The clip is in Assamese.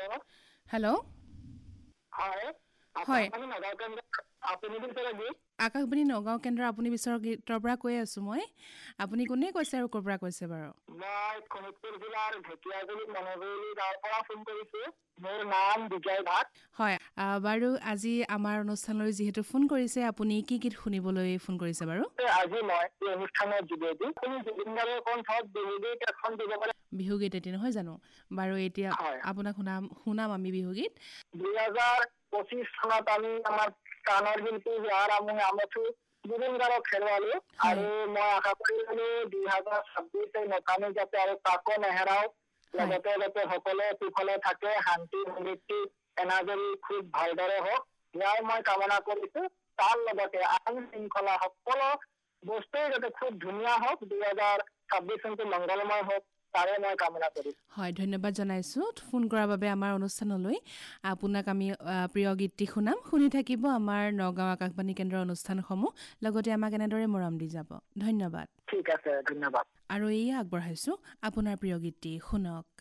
হেল্ল' হয় হয় আপুনি নগাঁও কেন্দ্ৰ আপুনি বিচাৰে আকাশবাণী নগাঁও কেন্দ্ৰ আপুনি বিশ্বগীতৰ পৰা কৈ আছোঁ মই আপুনি কোনে কৈছে আৰু ক'ৰ পৰা কৈছে বাৰু মই শোণিতপুৰ জিলাৰ ঢেকীয়াজুলি মনোজুলি গাঁৱৰ পৰা ফোন কৰিছোঁ মোৰ নাম বিজয় ভাট হয় বাৰু আজি আমাৰ অনুষ্ঠানলৈ যিহেতু ফোন কৰিছে আপুনি কি গীত শুনিবলৈ ফোন কৰিছে বাৰু আজি মই এই অনুষ্ঠানৰ যোগেদি আপুনি জুবিন গাৰ্গৰ কণ্ঠত বিহুগীত এখন দিব পাৰে বিহুগীত এটি নহয় জানো বাৰু এতিয়া হয় আপোনাক শুনাম আমি বিহুগীত 2025 চনত আমি আমাৰ প্ৰাণৰ শিল্পী হোৱাৰ আমি আমঠু জুবিন গাৰ্গক হেৰুৱালো হয় আৰু মই আশা কৰিছিলো 2026 নকামি যাতে আৰু কাকো নেহেৰাও হয় লগতে যাতে সকলোৱে সুফলে থাকে শান্তি সমৃদ্ধি এনাজৰি খুব ভালদৰে হওক ইয়াই মই কামনা কৰিছো তাৰ লগতে আইন শৃংখলা সকলো বস্তুৱে যাতে খুব ধুনীয়া হওক 2026 চনটো মংগলময় হওক তাৰে মই কামনা কৰিছো হয় ধন্যবাদ জনাইছোঁ ফোন কৰাৰ বাবে আমাৰ অনুষ্ঠানলৈ আপোনাক আমি প্ৰিয় গীতটি শুনাম শুনি থাকিব আমাৰ নগাঁও আকাশবাণী কেন্দ্ৰৰ অনুষ্ঠানসমূহ লগতে আমাক এনেদৰে মৰম দি যাব ধন্যবাদ ঠিক আছে ধন্যবাদ আৰু এয়া আগবঢ়াইছোঁ আপোনাৰ প্ৰিয় গীতটি শুনক